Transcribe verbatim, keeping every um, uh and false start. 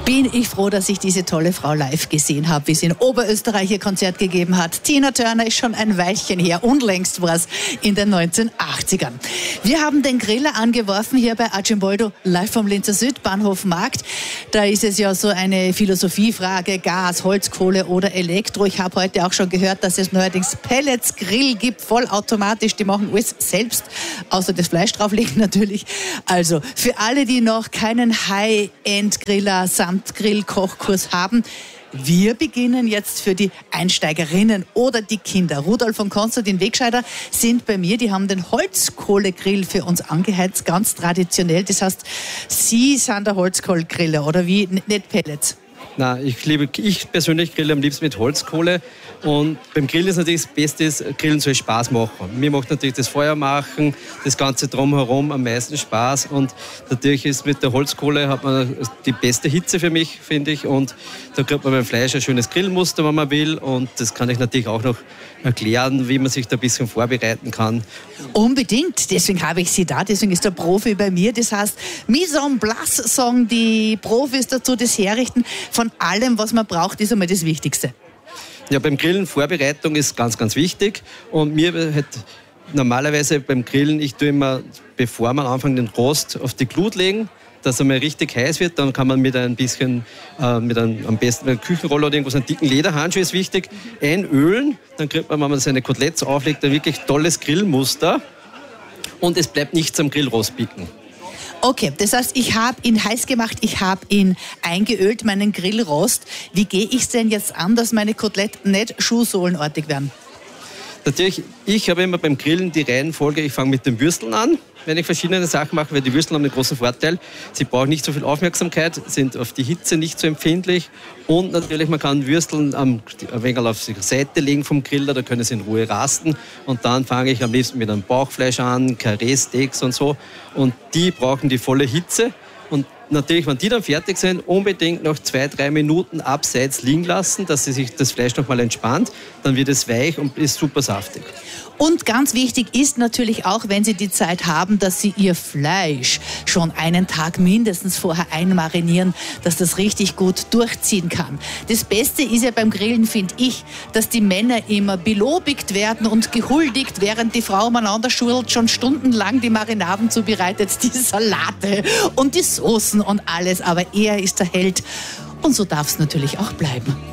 Bin ich froh, dass ich diese tolle Frau live gesehen habe, wie sie in Oberösterreich ihr Konzert gegeben hat. Tina Turner ist schon ein Weilchen her, unlängst war es in den neunzehnhundertachtzigern. Wir haben den Griller angeworfen hier bei Archimboldo, live vom Linzer Südbahnhof Markt. Da ist es ja so eine Philosophiefrage, Gas, Holz, Kohle oder Elektro. Ich habe heute auch schon gehört, dass es neuerdings Pellets-Grill gibt, vollautomatisch. Die machen alles selbst, außer das Fleisch drauflegen natürlich. Also für alle, die noch keinen High-End-Griller samt Grillkochkurs haben, wir beginnen jetzt für die Einsteigerinnen oder die Kinder. Rudolf und Konstantin Wegscheider sind bei mir. Die haben den Holzkohlegrill für uns angeheizt, ganz traditionell. Das heißt, Sie sind der Holzkohlegriller oder wie? Nicht Pellets? Nein, ich, liebe, ich persönlich grille am liebsten mit Holzkohle. Und beim Grillen ist natürlich das Beste, ist, Grillen soll Spaß machen. Mir macht natürlich das Feuer machen, das Ganze drumherum am meisten Spaß. Und natürlich ist mit der Holzkohle hat man die beste Hitze für mich, finde ich. Und da kriegt man beim Fleisch ein schönes Grillmuster, wenn man will. Und das kann ich natürlich auch noch erklären, wie man sich da ein bisschen vorbereiten kann. Unbedingt, deswegen habe ich Sie da, deswegen ist der Profi bei mir. Das heißt, Mise en place sagen die Profis dazu, das Herrichten von allem, was man braucht, ist einmal das Wichtigste. Ja, beim Grillen Vorbereitung ist ganz, ganz wichtig. Und mir hat normalerweise beim Grillen, ich tue immer, bevor man anfängt, den Rost auf die Glut legen, dass er mal richtig heiß wird. Dann kann man mit ein bisschen, äh, mit einem, am besten mit einer Küchenrolle oder irgendwas, einen dicken Lederhandschuh ist wichtig, einölen. Dann kriegt man, wenn man seine Koteletts auflegt, ein wirklich tolles Grillmuster. Und es bleibt nichts am Grillrost bicken. Okay, das heißt, ich habe ihn heiß gemacht, ich habe ihn eingeölt, meinen Grillrost. Wie gehe ich es denn jetzt an, dass meine Koteletten nicht schuhsohlenartig werden? Natürlich, ich habe immer beim Grillen die Reihenfolge, ich fange mit den Würsteln an, wenn ich verschiedene Sachen mache, weil die Würsteln haben einen großen Vorteil. Sie brauchen nicht so viel Aufmerksamkeit, sind auf die Hitze nicht so empfindlich und natürlich, man kann Würsteln ein wenig auf die Seite legen vom Griller, da können sie in Ruhe rasten und dann fange ich am liebsten mit einem Bauchfleisch an, Karree-Steaks und so und die brauchen die volle Hitze. Und natürlich, wenn die dann fertig sind, unbedingt noch zwei, drei Minuten abseits liegen lassen, dass sich das Fleisch noch mal entspannt. Dann wird es weich und ist super saftig. Und ganz wichtig ist natürlich auch, wenn Sie die Zeit haben, dass Sie Ihr Fleisch schon einen Tag mindestens vorher einmarinieren, dass das richtig gut durchziehen kann. Das Beste ist ja beim Grillen, finde ich, dass die Männer immer belobigt werden und gehuldigt, während die Frau umeinander schult, schon stundenlang die Marinaden zubereitet, die Salate und die Soßen und alles. Aber er ist der Held und so darf es natürlich auch bleiben.